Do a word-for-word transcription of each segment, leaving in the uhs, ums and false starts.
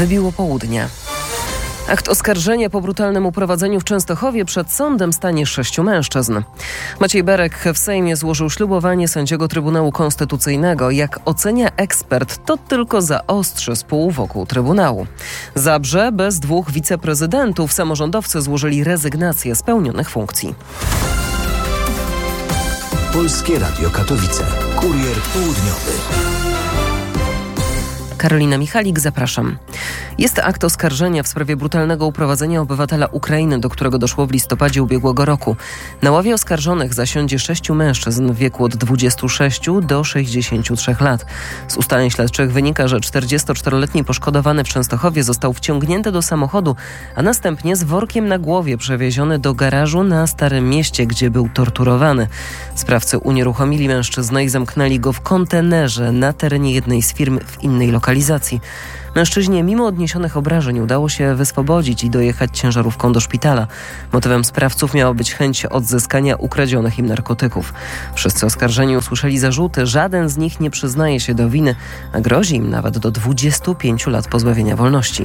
Wybiło południe. Akt oskarżenia po brutalnym uprowadzeniu w Częstochowie przed sądem stanie sześciu mężczyzn. Maciej Berek w Sejmie złożył ślubowanie sędziego Trybunału Konstytucyjnego. Jak ocenia ekspert, to tylko zaostrzy spół wokół Trybunału. Zabrze bez dwóch wiceprezydentów. Samorządowcy złożyli rezygnację z pełnionych funkcji. Polskie Radio Katowice. Kurier południowy. Karolina Michalik, zapraszam. Jest akt oskarżenia w sprawie brutalnego uprowadzenia obywatela Ukrainy, do którego doszło w listopadzie ubiegłego roku. Na ławie oskarżonych zasiądzie sześciu mężczyzn w wieku od dwudziestu sześciu do sześćdziesięciu trzech lat. Z ustaleń śledczych wynika, że czterdziestoczteroletni poszkodowany w Częstochowie został wciągnięty do samochodu, a następnie z workiem na głowie przewieziony do garażu na Starym Mieście, gdzie był torturowany. Sprawcy unieruchomili mężczyznę i zamknęli go w kontenerze na terenie jednej z firm w innej lokalizacji. Mężczyźnie mimo odniesionych obrażeń udało się wyswobodzić i dojechać ciężarówką do szpitala. Motywem sprawców miała być chęć odzyskania ukradzionych im narkotyków. Wszyscy oskarżeni usłyszeli zarzuty, żaden z nich nie przyznaje się do winy, a grozi im nawet do dwudziestu pięciu lat pozbawienia wolności.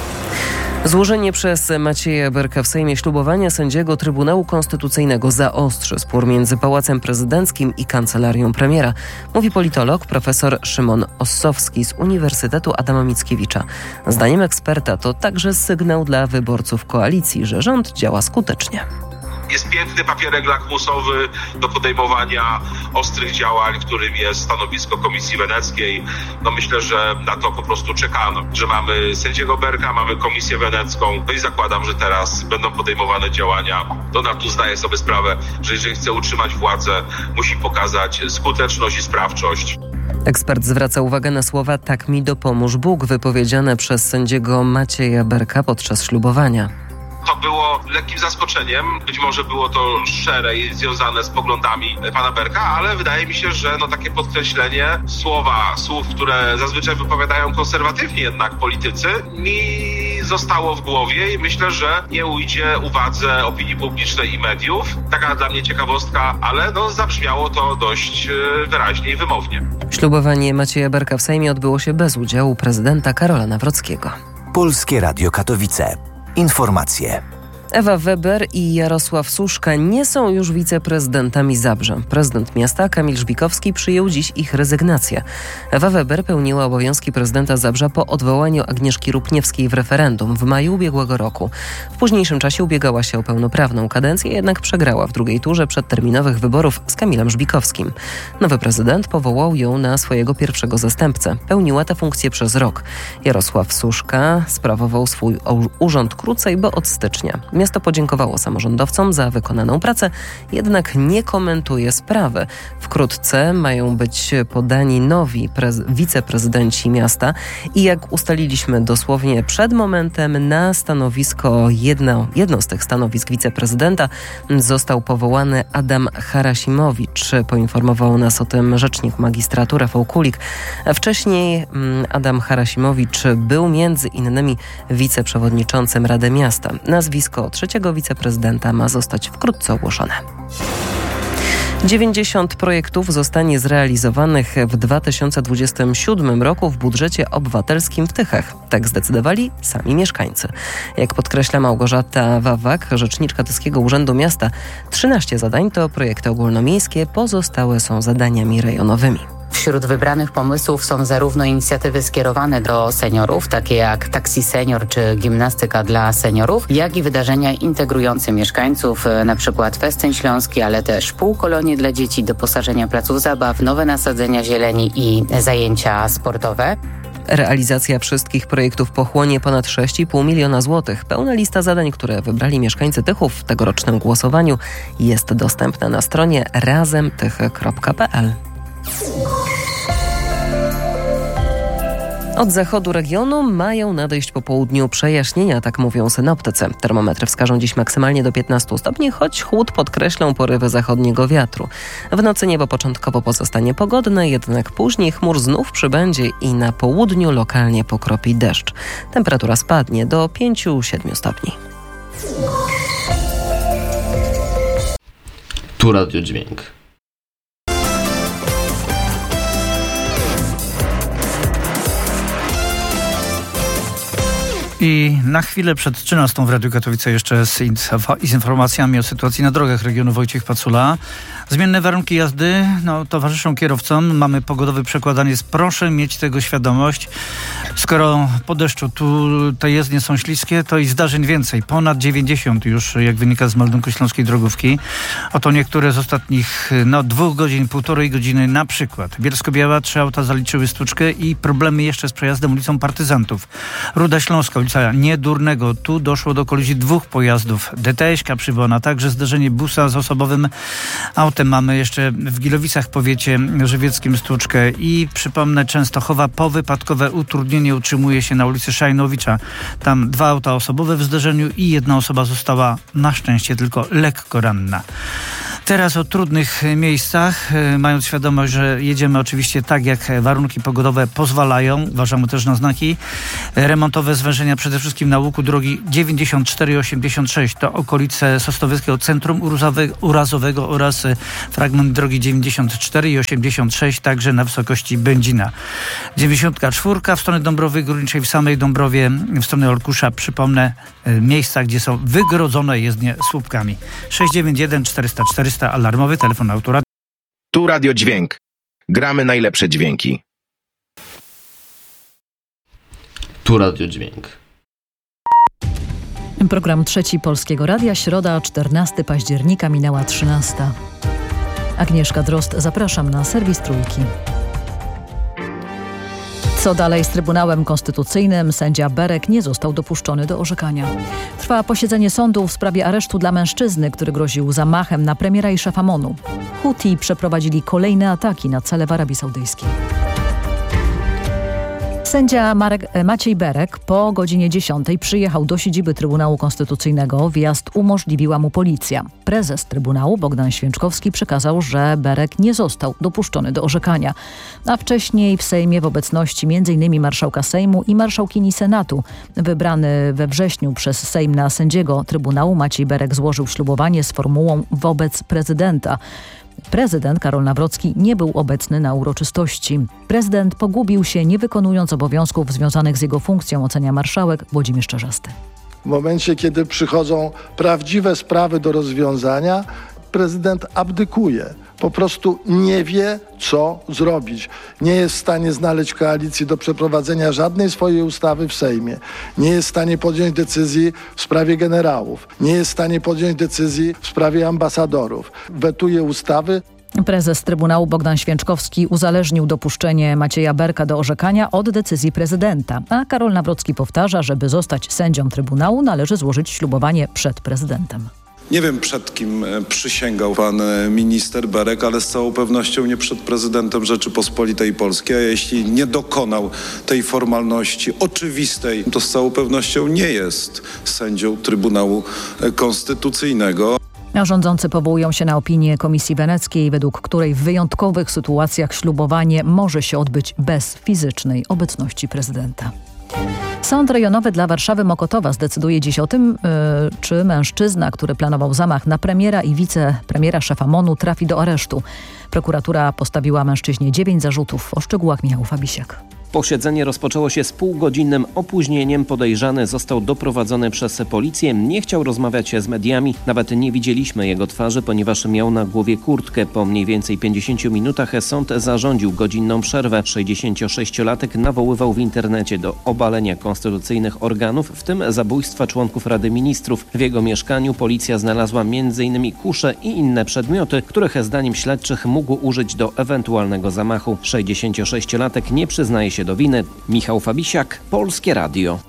Złożenie przez Macieja Berka w Sejmie ślubowania sędziego Trybunału Konstytucyjnego zaostrzy spór między Pałacem Prezydenckim i Kancelarią Premiera, mówi politolog profesor Szymon Ossowski z Uniwersytetu Adama Mickiewicza. Zdaniem eksperta to także sygnał dla wyborców koalicji, że rząd działa skutecznie. Jest piękny papierek lakmusowy do podejmowania ostrych działań, którym jest stanowisko Komisji Weneckiej. No myślę, że na to po prostu czekano, że mamy sędziego Berka, mamy Komisję Wenecką, no i zakładam, że teraz będą podejmowane działania. Donald Tusk zdaje sobie sprawę, że jeżeli chce utrzymać władzę, musi pokazać skuteczność i sprawczość. Ekspert zwraca uwagę na słowa „tak mi dopomóż Bóg” wypowiedziane przez sędziego Macieja Berka podczas ślubowania. To było lekkim zaskoczeniem. Być może było to szerzej związane z poglądami pana Berka, ale wydaje mi się, że no takie podkreślenie słowa, słów, które zazwyczaj wypowiadają konserwatywni jednak politycy, mi zostało w głowie i myślę, że nie ujdzie uwadze opinii publicznej i mediów. Taka dla mnie ciekawostka, ale no zabrzmiało to dość wyraźnie i wymownie. Ślubowanie Macieja Berka w Sejmie odbyło się bez udziału prezydenta Karola Nawrockiego. Polskie Radio Katowice. Informacje. Ewa Weber i Jarosław Suszka nie są już wiceprezydentami Zabrza. Prezydent miasta Kamil Żbikowski przyjął dziś ich rezygnację. Ewa Weber pełniła obowiązki prezydenta Zabrza po odwołaniu Agnieszki Rupniewskiej w referendum w maju ubiegłego roku. W późniejszym czasie ubiegała się o pełnoprawną kadencję, jednak przegrała w drugiej turze przedterminowych wyborów z Kamilem Żbikowskim. Nowy prezydent powołał ją na swojego pierwszego zastępcę. Pełniła tę funkcję przez rok. Jarosław Suszka sprawował swój urząd krócej, bo od stycznia. Miasto podziękowało samorządowcom za wykonaną pracę, jednak nie komentuje sprawy. Wkrótce mają być podani nowi prez- wiceprezydenci miasta i jak ustaliliśmy dosłownie przed momentem, na stanowisko, jedno, jedno z tych stanowisk wiceprezydenta został powołany Adam Harasimowicz. Poinformował nas o tym rzecznik magistratu Rafał Kulik. Wcześniej Adam Harasimowicz był między innymi wiceprzewodniczącym Rady Miasta. Nazwisko trzeciego wiceprezydenta ma zostać wkrótce ogłoszone. dziewięćdziesiąt projektów zostanie zrealizowanych w dwa tysiące dwudziestym siódmym roku w budżecie obywatelskim w Tychach. Tak zdecydowali sami mieszkańcy. Jak podkreśla Małgorzata Wawak, rzeczniczka Tyskiego Urzędu Miasta, trzynaście zadań to projekty ogólnomiejskie, pozostałe są zadaniami rejonowymi. Wśród wybranych pomysłów są zarówno inicjatywy skierowane do seniorów, takie jak Taksi Senior czy Gimnastyka dla seniorów, jak i wydarzenia integrujące mieszkańców, np. Festyn Śląski, ale też półkolonie dla dzieci, doposażenia placów zabaw, nowe nasadzenia zieleni i zajęcia sportowe. Realizacja wszystkich projektów pochłonie ponad sześć i pół miliona złotych. Pełna lista zadań, które wybrali mieszkańcy Tychów w tegorocznym głosowaniu, jest dostępna na stronie razem tychy kropka p l. Od zachodu regionu mają nadejść po południu przejaśnienia, tak mówią synoptycy. Termometry wskażą dziś maksymalnie do piętnastu stopni, choć chłód podkreślą porywy zachodniego wiatru. W nocy niebo początkowo pozostanie pogodne, jednak później chmur znów przybędzie i na południu lokalnie pokropi deszcz. Temperatura spadnie do pięciu do siedmiu stopni. Tu Radio Dźwięk. I na chwilę przed trzynastą w Radiu Katowice jeszcze z, inf- z informacjami o sytuacji na drogach regionu Wojciech Pacula. Zmienne warunki jazdy no, towarzyszą kierowcom. Mamy pogodowy przekładaniec. Proszę mieć tego świadomość. Skoro po deszczu tu te jezdnie są śliskie, to i zdarzeń więcej. Ponad dziewięćdziesiąt już, jak wynika z meldunku Śląskiej Drogówki. Oto niektóre z ostatnich no, dwóch godzin, półtorej godziny na przykład. Bielsko-Biała, trzy auta zaliczyły stłuczkę i problemy jeszcze z przejazdem ulicą Partyzantów. Ruda Śląska, ulica Niedurnego. Tu doszło do kolizji dwóch pojazdów. D T S-ka Przybona, także zderzenie busa z osobowym autem. Mamy jeszcze w Gilowicach w powiecie żywieckim stłuczkę i przypomnę Częstochowa powypadkowe utrudnienie utrzymuje się na ulicy Szajnowicza. Tam dwa auta osobowe w zderzeniu i jedna osoba została na szczęście tylko lekko ranna. Teraz o trudnych miejscach, mając świadomość, że jedziemy oczywiście tak, jak warunki pogodowe pozwalają. Uważamy też na znaki. Remontowe zwężenia przede wszystkim na łuku drogi dziewięćdziesiąt cztery i osiemdziesiąt sześć. To okolice Sosnowieckiego Centrum Urazowego oraz fragment drogi dziewięćdziesiąt cztery i osiemdziesiąt sześć, także na wysokości Będzina. dziewięćdziesiąt cztery w stronę Dąbrowy Górniczej, w samej Dąbrowie, w stronę Olkusza, przypomnę, miejsca, gdzie są wygrodzone jezdnie słupkami. sześć dziewięć jeden czterysta czterysta alarmowy telefon autora. Tu Radio Dźwięk. Gramy najlepsze dźwięki. Tu Radio Dźwięk. Program Trzeci Polskiego Radia, środa, czternastego października, minęła trzynasta. Agnieszka Drozd, zapraszam na serwis Trójki. Co dalej z Trybunałem Konstytucyjnym? Sędzia Berek nie został dopuszczony do orzekania. Trwa posiedzenie sądu w sprawie aresztu dla mężczyzny, który groził zamachem na premiera i szefa MONU. Huti przeprowadzili kolejne ataki na cele w Arabii Saudyjskiej. Sędzia Marek, Maciej Berek po godzinie dziesiątej przyjechał do siedziby Trybunału Konstytucyjnego. Wjazd umożliwiła mu policja. Prezes Trybunału Bogdan Święczkowski przekazał, że Berek nie został dopuszczony do orzekania. A wcześniej w Sejmie w obecności między innymi marszałka Sejmu i marszałkini Senatu. Wybrany we wrześniu przez Sejm na sędziego Trybunału Maciej Berek złożył ślubowanie z formułą wobec prezydenta. Prezydent Karol Nawrocki nie był obecny na uroczystości. Prezydent pogubił się, nie wykonując obowiązków związanych z jego funkcją, ocenia marszałek Włodzimierz Czarzasty. W momencie, kiedy przychodzą prawdziwe sprawy do rozwiązania, prezydent abdykuje. Po prostu nie wie, co zrobić. Nie jest w stanie znaleźć koalicji do przeprowadzenia żadnej swojej ustawy w Sejmie. Nie jest w stanie podjąć decyzji w sprawie generałów. Nie jest w stanie podjąć decyzji w sprawie ambasadorów. Wetuje ustawy. Prezes Trybunału Bogdan Święczkowski uzależnił dopuszczenie Macieja Berka do orzekania od decyzji prezydenta. A Karol Nawrocki powtarza, żeby zostać sędzią Trybunału, należy złożyć ślubowanie przed prezydentem. Nie wiem, przed kim przysięgał pan minister Berek, ale z całą pewnością nie przed prezydentem Rzeczypospolitej Polskiej. A jeśli nie dokonał tej formalności oczywistej, to z całą pewnością nie jest sędzią Trybunału Konstytucyjnego. A rządzący powołują się na opinię Komisji Weneckiej, według której w wyjątkowych sytuacjach ślubowanie może się odbyć bez fizycznej obecności prezydenta. Sąd rejonowy dla Warszawy Mokotowa zdecyduje dziś o tym, yy, czy mężczyzna, który planował zamach na premiera i wicepremiera szefa MONU, trafi do aresztu. Prokuratura postawiła mężczyźnie dziewięć zarzutów. O szczegółach Michał Fabisiak. Posiedzenie rozpoczęło się z półgodzinnym opóźnieniem. Podejrzany został doprowadzony przez policję. Nie chciał rozmawiać z mediami. Nawet nie widzieliśmy jego twarzy, ponieważ miał na głowie kurtkę. Po mniej więcej pięćdziesięciu minutach sąd zarządził godzinną przerwę. sześćdziesięciosześciolatek nawoływał w internecie do obalenia konstytucyjnych organów, w tym zabójstwa członków Rady Ministrów. W jego mieszkaniu policja znalazła między innymi kusze i inne przedmioty, których zdaniem śledczych mógł użyć do ewentualnego zamachu. sześćdziesięciosześciolatek nie przyznaje się do winy. Michał Fabisiak, Polskie Radio.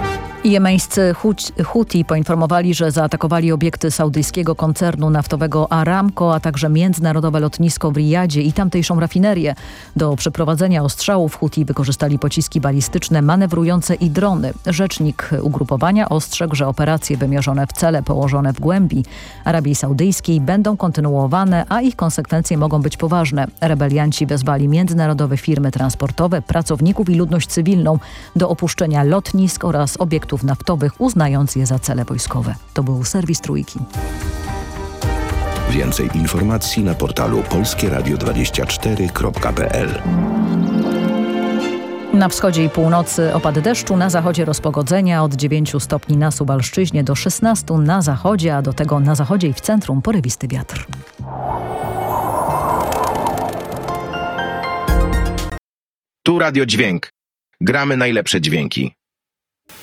Jemeńscy Huti poinformowali, że zaatakowali obiekty saudyjskiego koncernu naftowego Aramco, a także międzynarodowe lotnisko w Riyadzie i tamtejszą rafinerię. Do przeprowadzenia ostrzałów Huti wykorzystali pociski balistyczne, manewrujące i drony. Rzecznik ugrupowania ostrzegł, że operacje wymierzone w cele położone w głębi Arabii Saudyjskiej będą kontynuowane, a ich konsekwencje mogą być poważne. Rebelianci wezwali międzynarodowe firmy transportowe, pracowników i ludność cywilną do opuszczenia lotnisk oraz obiektów naftowych, uznając je za cele wojskowe. To był serwis Trójki. Więcej informacji na portalu polskieradio dwadzieścia cztery kropka p l. Na wschodzie i północy opady deszczu, na zachodzie rozpogodzenia od dziewięciu stopni na Suwalszczyźnie do szesnastu na zachodzie, a do tego na zachodzie i w centrum porywisty wiatr. Tu Radio Dźwięk. Gramy najlepsze dźwięki.